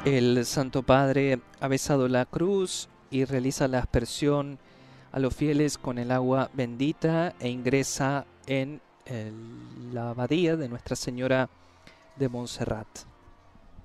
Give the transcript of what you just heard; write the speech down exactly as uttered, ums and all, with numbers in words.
El Santo Padre ha besado la cruz y realiza la aspersión a los fieles con el agua bendita e ingresa en el- la abadía de Nuestra Señora de Montserrat.